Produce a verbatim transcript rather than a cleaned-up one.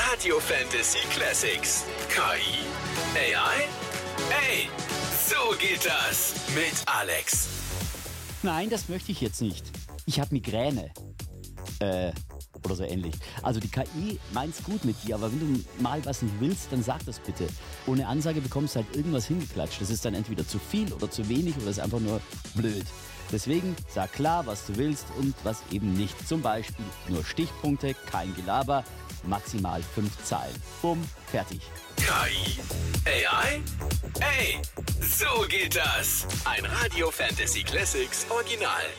Radio Fantasy Classics. K I? A I? Ey, so geht das mit Alex. Nein, das möchte ich jetzt nicht. Ich habe Migräne. Äh, oder so ähnlich. Also die K I meint's gut mit dir, aber wenn du mal was nicht willst, dann sag das bitte. Ohne Ansage bekommst du halt irgendwas hingeklatscht. Das ist dann entweder zu viel oder zu wenig oder ist einfach nur blöd. Deswegen sag klar, was du willst und was eben nicht. Zum Beispiel nur Stichpunkte, kein Gelaber, maximal fünf Zeilen. Bumm, fertig. K I? A I? Ey, so geht das. Ein Radio Fantasy Classics Original.